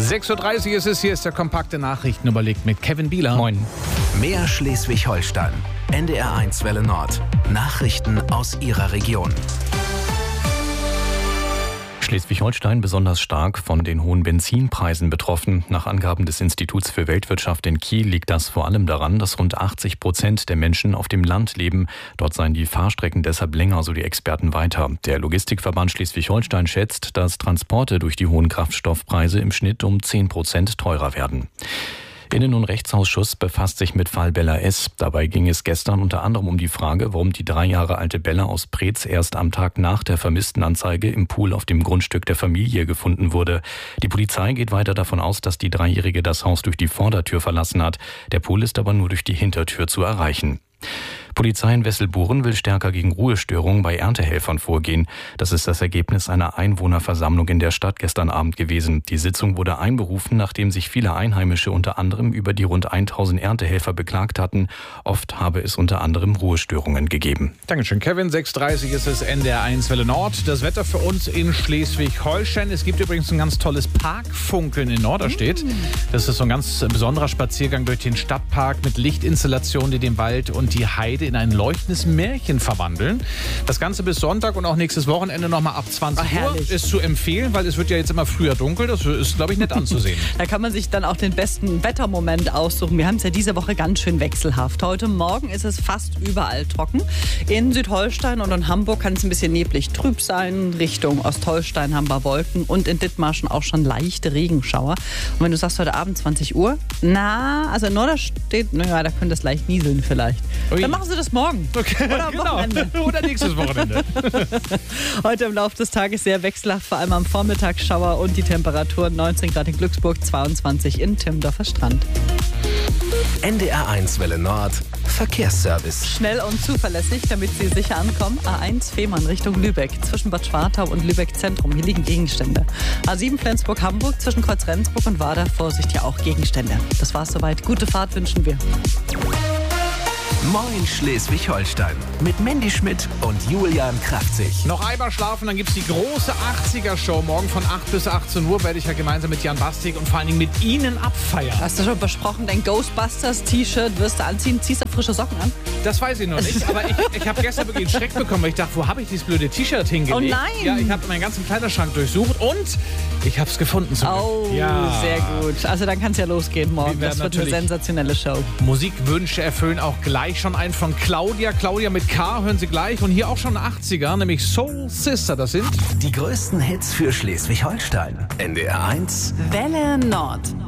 6.30 Uhr ist es, hier ist der kompakte Nachrichtenüberblick mit Kevin Bieler. Moin. Mehr Schleswig-Holstein. NDR1 Welle Nord. Nachrichten aus Ihrer Region. Schleswig-Holstein besonders stark von den hohen Benzinpreisen betroffen. Nach Angaben des Instituts für Weltwirtschaft in Kiel liegt das vor allem daran, dass rund 80% der Menschen auf dem Land leben. Dort seien die Fahrstrecken deshalb länger, so die Experten weiter. Der Logistikverband Schleswig-Holstein schätzt, dass Transporte durch die hohen Kraftstoffpreise im Schnitt um 10% teurer werden. Innen- und Rechtsausschuss befasst sich mit Fall Bella S. Dabei ging es gestern unter anderem um die Frage, warum die 3 Jahre alte Bella aus Preetz erst am Tag nach der Vermisstenanzeige im Pool auf dem Grundstück der Familie gefunden wurde. Die Polizei geht weiter davon aus, dass die Dreijährige das Haus durch die Vordertür verlassen hat. Der Pool ist aber nur durch die Hintertür zu erreichen. Polizei in Wesselburen will stärker gegen Ruhestörungen bei Erntehelfern vorgehen. Das ist das Ergebnis einer Einwohnerversammlung in der Stadt gestern Abend gewesen. Die Sitzung wurde einberufen, nachdem sich viele Einheimische unter anderem über die rund 1000 Erntehelfer beklagt hatten. Oft habe es unter anderem Ruhestörungen gegeben. Dankeschön, Kevin. 6.30 Uhr ist es, NDR1 Welle Nord. Das Wetter für uns in Schleswig-Holstein. Es gibt übrigens ein ganz tolles Parkfunkeln in Norderstedt. Das ist so ein ganz besonderer Spaziergang durch den Stadtpark mit Lichtinstallationen, die den Wald und die Heide in ein leuchtendes Märchen verwandeln. Das Ganze bis Sonntag und auch nächstes Wochenende nochmal ab 20 Uhr ist zu empfehlen, weil es wird ja jetzt immer früher dunkel. Das ist, glaube ich, nett anzusehen. Da kann man sich dann auch den besten Wettermoment aussuchen. Wir haben es ja diese Woche ganz schön wechselhaft. Heute Morgen ist es fast überall trocken. In Südholstein und in Hamburg kann es ein bisschen neblig trüb sein. Richtung Ostholstein haben wir Wolken und in Dithmarschen auch schon leichte Regenschauer. Und wenn du sagst, heute Abend 20 Uhr, also in Norderstedt, naja, da könnte es leicht nieseln vielleicht. Ui. Dann machen sie das morgen. Okay, oder am Wochenende. Oder nächstes Wochenende. Heute im Laufe des Tages sehr wechselhaft, vor allem am Vormittag Schauer und die Temperaturen 19 Grad in Glücksburg, 22 in Timmendorfer Strand. NDR1 Welle Nord. Verkehrsservice. Schnell und zuverlässig, damit Sie sicher ankommen. A1 Fehmarn Richtung Lübeck, zwischen Bad Schwartau und Lübeck Zentrum. Hier liegen Gegenstände. A7 Flensburg-Hamburg, zwischen Kreuz Rendsburg und Warder. Vorsicht, hier auch Gegenstände. Das war's soweit. Gute Fahrt wünschen wir. Moin Schleswig-Holstein. Mit Mandy Schmidt und Julian Kraftzig. Noch einmal schlafen, dann gibt es die große 80er-Show. Morgen von 8 bis 18 Uhr werde ich ja gemeinsam mit Jan Bastik und vor allen Dingen mit Ihnen abfeiern. Hast du schon besprochen, dein Ghostbusters-T-Shirt wirst du anziehen? Ziehst du frische Socken an? Das weiß ich noch nicht, aber ich habe gestern wirklich einen Schreck bekommen, weil ich dachte, wo habe ich dieses blöde T-Shirt hingelegt? Oh nein! Ja, ich habe meinen ganzen Kleiderschrank durchsucht und ich habe es gefunden. Oh, ja. Sehr gut. Also dann kann es ja losgehen morgen. Das wird eine sensationelle Show. Musikwünsche erfüllen auch gleich schon einen von Claudia. Claudia mit K, hören Sie gleich. Und hier auch schon 80er, nämlich Soul Sister. Das sind die größten Hits für Schleswig-Holstein. NDR1 Welle Nord.